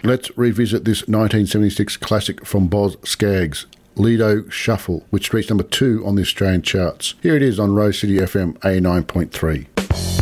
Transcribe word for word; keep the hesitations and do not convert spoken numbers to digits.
Let's revisit this nineteen seventy-six classic from Boz Scaggs, Lido Shuffle, which reached number two on the Australian charts. Here it is on Rose City F M eighty-nine point three.